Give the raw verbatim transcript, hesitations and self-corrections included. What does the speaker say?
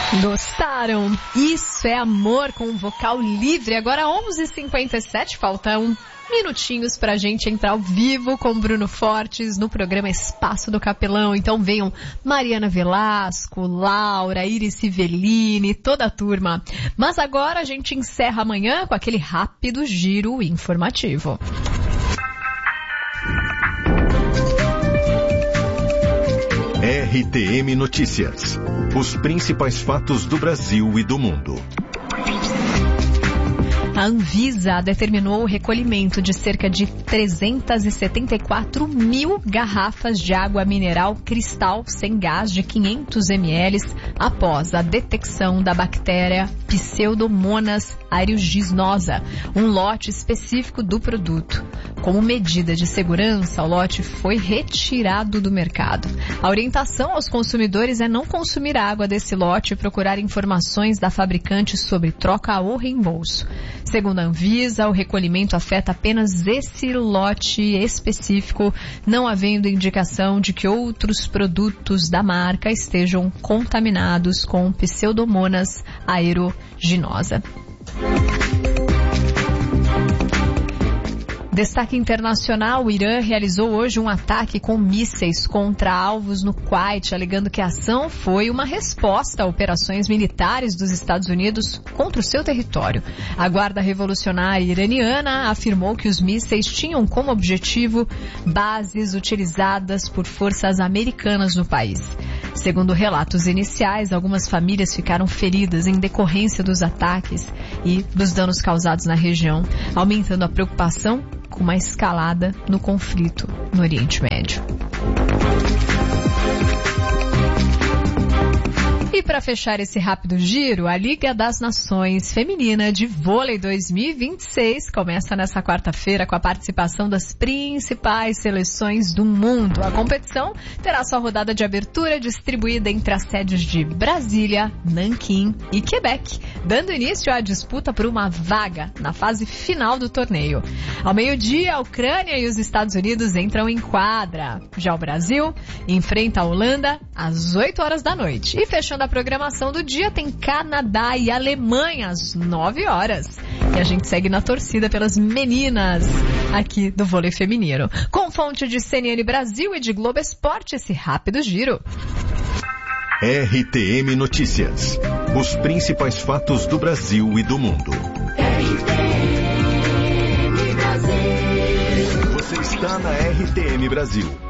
Gostaram? Isso é amor com vocal livre. Agora onze e cinquenta e sete, faltam minutinhos pra gente entrar ao vivo com Bruno Fortes no programa Espaço do Capelão. Então venham Mariana Velasco, Laura, Iris Civelini, toda a turma. Mas agora a gente encerra amanhã com aquele rápido giro informativo. R T M Notícias. Os principais fatos do Brasil e do mundo. A Anvisa determinou o recolhimento de cerca de trezentas e setenta e quatro mil garrafas de água mineral cristal sem gás de quinhentos mililitros após a detecção da bactéria Pseudomonas aeruginosa, um lote específico do produto. Como medida de segurança, o lote foi retirado do mercado. A orientação aos consumidores é não consumir água desse lote e procurar informações da fabricante sobre troca ou reembolso. Segundo a Anvisa, o recolhimento afeta apenas esse lote específico, não havendo indicação de que outros produtos da marca estejam contaminados com Pseudomonas aeruginosa. Destaque internacional, o Irã realizou hoje um ataque com mísseis contra alvos no Kuwait, alegando que a ação foi uma resposta a operações militares dos Estados Unidos contra o seu território. A Guarda Revolucionária Iraniana afirmou que os mísseis tinham como objetivo bases utilizadas por forças americanas no país. Segundo relatos iniciais, algumas famílias ficaram feridas em decorrência dos ataques e dos danos causados na região, aumentando a preocupação com uma escalada no conflito no Oriente Médio. E para fechar esse rápido giro, a Liga das Nações Feminina de Vôlei dois mil e vinte e seis começa nessa quarta-feira com a participação das principais seleções do mundo. A competição terá sua rodada de abertura distribuída entre as sedes de Brasília, Nanquim e Quebec, dando início à disputa por uma vaga na fase final do torneio. Ao meio-dia, a Ucrânia e os Estados Unidos entram em quadra. Já o Brasil enfrenta a Holanda às oito horas da noite. E fechando a programação do dia, tem Canadá e Alemanha às nove horas. E a gente segue na torcida pelas meninas aqui do vôlei feminino. Com fonte de C N N Brasil e de Globo Esporte, esse rápido giro. R T M Notícias. Os principais fatos do Brasil e do mundo. R T M Brasil. Você está na R T M Brasil.